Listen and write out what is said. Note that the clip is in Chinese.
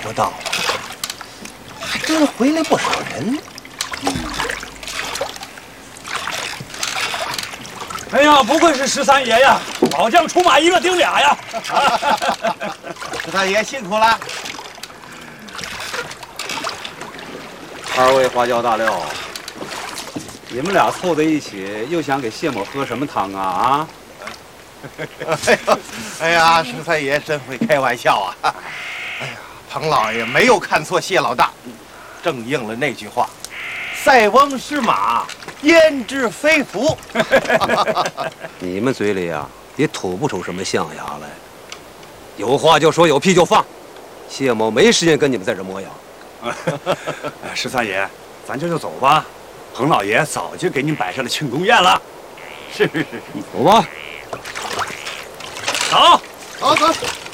不到，还真回来不少人。 哎呀，不愧是13爷呀，老将出马一个顶俩呀 13爷辛苦了。 二位花椒大料，你们俩凑在一起，又想给谢某喝什么汤啊？啊？ 哎呀，13爷真会开玩笑啊！哎呀，彭老爷没有看错谢老大，正应了那句话：“塞翁失马，焉知非福。” 你们嘴里啊，也吐不出什么象牙来。有话就说，有屁就放。谢某没时间跟你们在这磨洋。 13爷，咱这就走吧。彭老爷早就给您摆上了庆功宴了。是， 走吧。 走， 走走。